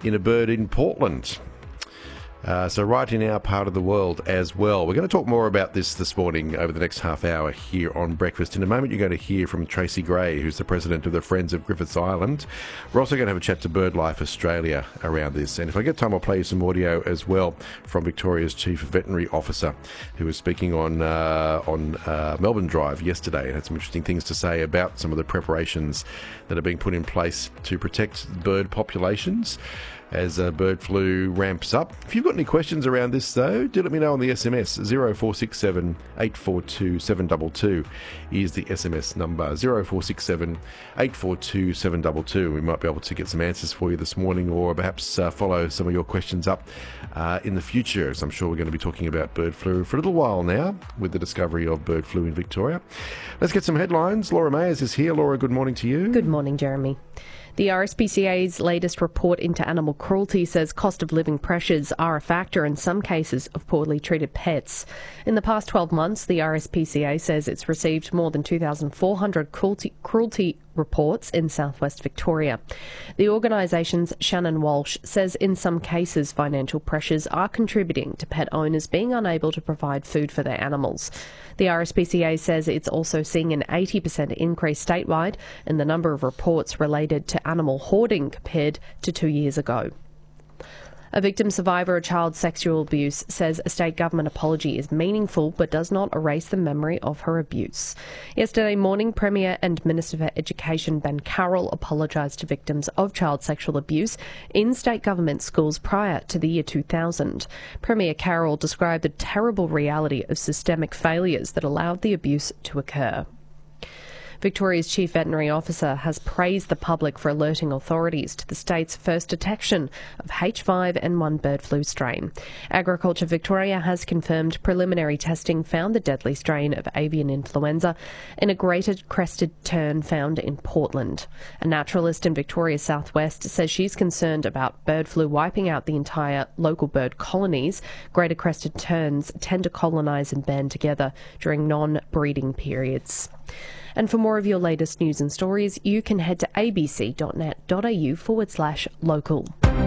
in a bird in Portland. So right in our part of the world as well. We're going to talk more about this morning over the next half hour here on Breakfast. In a moment, you're going to hear from Tracy Gray, who's the president of the Friends of Griffiths Island. We're also going to have a chat to BirdLife Australia around this. And if I get time, I'll play you some audio as well from Victoria's Chief Veterinary Officer, who was speaking on Melbourne Drive yesterday and had some interesting things to say about some of the preparations that are being put in place to protect bird populations as bird flu ramps up. If you've got any questions around this, though, do let me know on the SMS. 0467 842 722 is the SMS number. 0467 842 722. We might be able to get some answers for you this morning, or perhaps follow some of your questions up in the future, as I'm sure we're going to be talking about bird flu for a little while now with the discovery of bird flu in Victoria. Let's get some headlines. Laura Mayers is here. Laura, good morning to you. Good morning, Jeremy. The RSPCA's latest report into animal cruelty says cost of living pressures are a factor in some cases of poorly treated pets. In the past 12 months, the RSPCA says it's received more than 2,400 cruelty reports in southwest Victoria. The organisation's Shannon Walsh says in some cases financial pressures are contributing to pet owners being unable to provide food for their animals. The RSPCA says it's also seeing an 80% increase statewide in the number of reports related to animal hoarding compared to 2 years ago. A victim survivor of child sexual abuse says a state government apology is meaningful but does not erase the memory of her abuse. Yesterday morning, Premier and Minister for Education Ben Carroll apologised to victims of child sexual abuse in state government schools prior to the year 2000. Premier Carroll described the terrible reality of systemic failures that allowed the abuse to occur. Victoria's Chief Veterinary Officer has praised the public for alerting authorities to the state's first detection of H5N1 bird flu strain. Agriculture Victoria has confirmed preliminary testing found the deadly strain of avian influenza in a greater crested tern found in Portland. A naturalist in Victoria's southwest says she's concerned about bird flu wiping out the entire local bird colonies. Greater crested terns tend to colonise and band together during non-breeding periods. And for more of your latest news and stories, you can head to abc.net.au/local.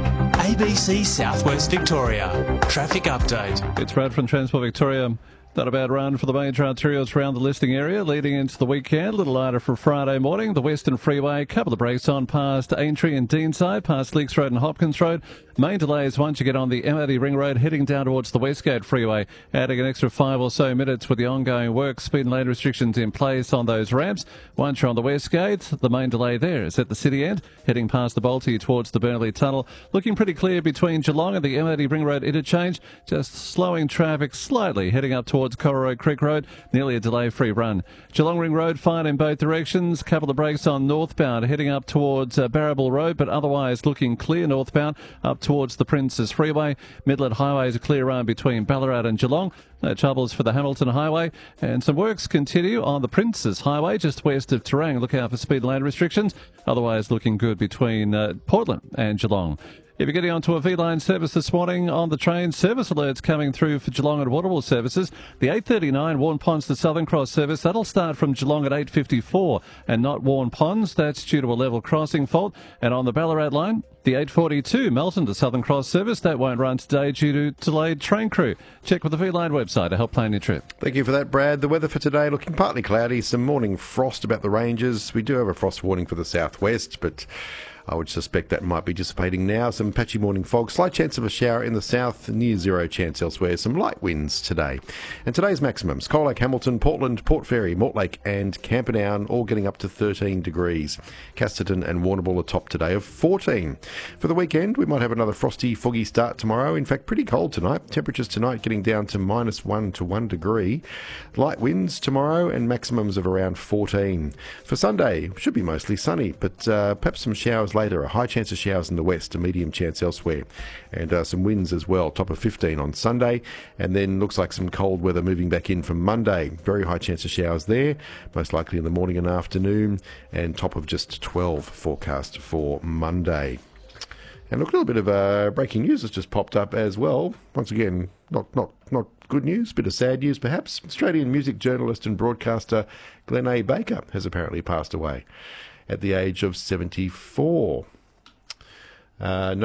ABC Southwest Victoria. Traffic update. It's Brad from Transport Victoria. Not a bad run for the major arterials around the listing area leading into the weekend. A little lighter for Friday morning. The Western Freeway, couple of breaks on past Aintree and Deanside, past Leaks Road and Hopkins Road. Main delays once you get on the MRD Ring Road heading down towards the Westgate Freeway, adding an extra 5 or so minutes with the ongoing work. Speed and lane restrictions in place on those ramps. Once you're on the Westgate, the main delay there is at the city end, heading past the Balti towards the Burnley Tunnel. Looking pretty clear between Geelong and the MRD Ring Road interchange, just slowing traffic slightly heading up towards Cororoy Creek Road, nearly a delay-free run. Geelong Ring Road fine in both directions. Couple of breaks on northbound heading up towards Barrable Road, but otherwise looking clear northbound up towards the Princes Freeway. Midland Highway is a clear run between Ballarat and Geelong. No troubles for the Hamilton Highway. And some works continue on the Princes Highway just west of Terang. Look out for speed and lane restrictions. Otherwise looking good between Portland and Geelong. If you're getting onto a V-Line service this morning on the train, service alerts coming through for Geelong and Waterville services. The 8:39 Warren Ponds to Southern Cross service, that'll start from Geelong at 8:54 and not Warren Ponds. That's due to a level crossing fault. And on the Ballarat line, the 8:42 Melton to Southern Cross service, that won't run today due to delayed train crew. Check with the V-Line website to help plan your trip. Thank you for that, Brad. The weather for today looking partly cloudy, some morning frost about the ranges. We do have a frost warning for the southwest, but I would suspect that might be dissipating now. Some patchy morning fog, slight chance of a shower in the south, near zero chance elsewhere. Some light winds today. And today's maximums: Coal Lake, Hamilton, Portland, Port Fairy, Mortlake and Camperdown, all getting up to 13 degrees. Casterton and Warrnambool are top today of 14. For the weekend, we might have another frosty, foggy start tomorrow. In fact, pretty cold tonight. Temperatures tonight getting down to -1 to 1 degree. Light winds tomorrow and maximums of around 14. For Sunday, should be mostly sunny, but perhaps some showers later. A high chance of showers in the west, a medium chance elsewhere. And some winds as well, top of 15 on Sunday. And then looks like some cold weather moving back in from Monday. Very high chance of showers there, most likely in the morning and afternoon. And top of just 12 forecast for Monday. And look, a little bit of breaking news has just popped up as well. Once again, not good news, bit of sad news perhaps. Australian music journalist and broadcaster Glenn A. Baker has apparently passed away at the age of 74. No